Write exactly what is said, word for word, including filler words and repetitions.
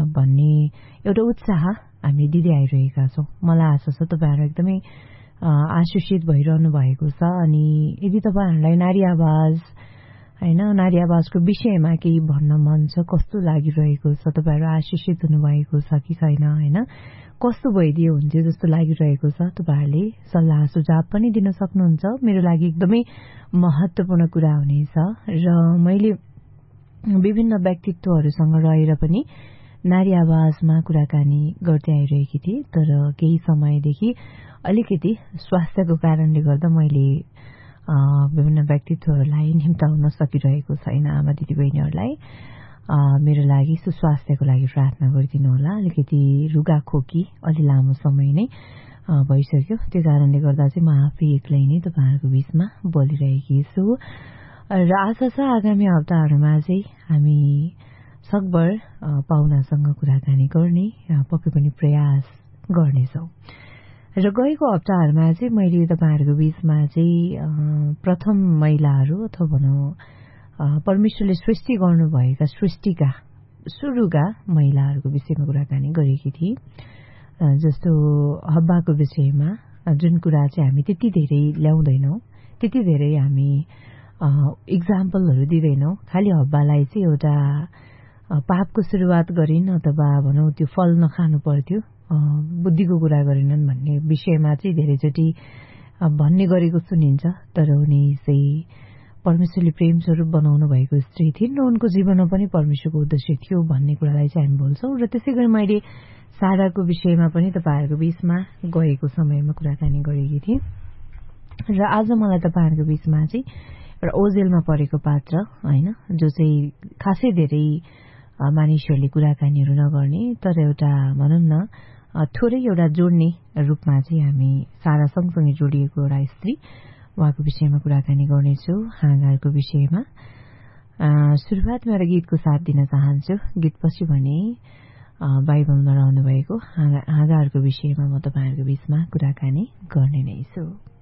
भन्ने एउटा उत्साह हामी दिँदै आइरहेका छौँ। मलाई आशा छ तपाईँहरू एकदमै आशिषित भइरहनु भएको छ। अनि यदि तपाईँहरूलाई नारी आवाज होइन नारी आवाजको विषयमा केही भन्न मन छ, कस्तो लागिरहेको छ, तपाईँहरू आशिषित हुनुभएको छ कि छैन, होइन कस्तो भइदियो हुन्थ्यो जस्तो लागिरहेको छ, तपाईँहरूले सल्लाह सुझाव पनि दिन सक्नुहुन्छ। मेरो लागि एकदमै महत्त्वपूर्ण कुरा हुनेछ। र मैले विभिन्न व्यक्तित्वहरूसँग रहेर पनि नारी आवाजमा कुराकानी गर्दै आइरहेकी थिएँ। तर केही समयदेखि अलिकति स्वास्थ्यको कारणले गर्दा मैले विभिन्न व्यक्तित्वहरूलाई निम्ताउन सकिरहेको छैन। आमा दिदीबहिनीहरूलाई मेरो लागि सुस्वास्थ्यको लागि प्रार्थना गरिदिनु होला। अलिकति रुगाखोकी अलि लामो समय नै भइसक्यो, त्यो कारणले गर्दा चाहिँ म आफै एक्लै नै तपाईँहरूको बिचमा बोलिरहेकी छु। र आशा छ आगामी हप्ताहरूमा चाहिँ हामी सकभर पाहुनासँग कुराकानी गर्ने पक्कै पनि प्रयास गर्नेछौँ। र गएको हप्ताहरूमा चाहिँ मैले तपाईँहरूको बिचमा चाहिँ प्रथम महिलाहरू अथवा भनौँ परमेश्वरले सृष्टि गर्नुभएका सृष्टिका सुरुका महिलाहरूको विषयमा कुराकानी गरेकी थिएँ। जस्तो हब्बाको विषयमा जुन कुरा चाहिँ हामी त्यति धेरै ल्याउँदैनौँ, त्यति धेरै हामी इक्जाम्पलहरू दिँदैनौँ। खालि हब्बालाई चाहिँ एउटा पापको सुरुवात गरिन् अथवा भनौँ त्यो फल नखानु पर्थ्यो, बुद्धिको कुरा गरेनन् भन्ने विषयमा चाहिँ धेरैचोटि भन्ने गरेको सुनिन्छ। तर उनी चाहिँ परमेश्वरले प्रेम स्वरूप बनाउनु भएको स्त्री थिइन् र उनको जीवनमा पनि परमेश्वरको उद्देश्य थियो भन्ने कुरालाई चाहिँ हामी बोल्छौँ। र त्यसै गरी मैले साराको विषयमा पनि तपाईँहरूको बिचमा गएको समयमा कुराकानी गरेकी थिएँ। र आज मलाई तपाईँहरूको बिचमा चाहिँ एउटा ओझेलमा परेको पात्र होइन, जो चाहिँ खासै धेरै मानिसहरूले कुराकानीहरू नगर्ने तर एउटा भनौँ न थोरै एउटा जोड्ने रूपमा चाहिँ हामी सारा सँगसँगै जोडिएको एउटा स्त्री, उहाँको विषयमा कुराकानी गर्नेछु, हागारको विषयमा। सुरुवातमा एउटा गीतको साथ दिन चाहन्छु। गीतपछि भने बाइबलमा रहनुभएको हागारको विषयमा म तपाईँहरूको बिचमा कुराकानी गर्ने नै छु।